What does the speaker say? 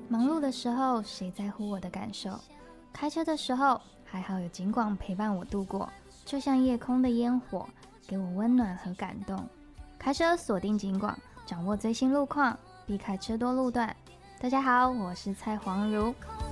忙碌的时候，谁在乎我的感受？开车的时候，还好有警广陪伴我度过，就像夜空的烟火，给我温暖和感动。开车锁定警广，掌握最新路况，避开车多路段。大家好，我是蔡黄如。